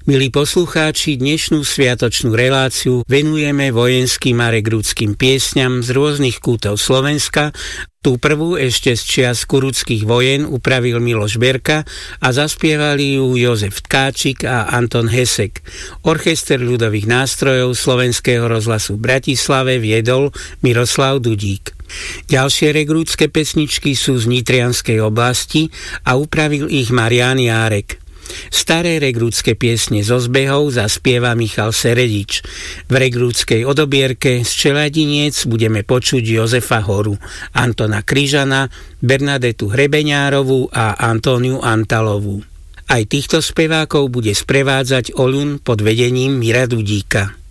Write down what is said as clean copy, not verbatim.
Milí poslucháči, dnešnú sviatočnú reláciu venujeme vojenským a regrútskym piesňam z rôznych kútov Slovenska. Tú prvú ešte z čias kuruckých vojen upravil Miloš Berka a zaspievali ju Jozef Tkáčik a Anton Hesek. Orchester ľudových nástrojov Slovenského rozhlasu v Bratislave viedol Miroslav Dudík. Ďalšie regrútske pesničky sú z Nitrianskej oblasti a upravil ich Marián Járek. Staré regrútske piesne zo zbehov zaspieva Michal Seredič. V regrútskej odobierke z Čeladiniec budeme počuť Jozefa Horu, Antona Kryžana, Bernadetu Hrebeňárovú a Antóniu Antalovú. Aj týchto spevákov bude sprevádzať Oľun pod vedením Mira Dudíka.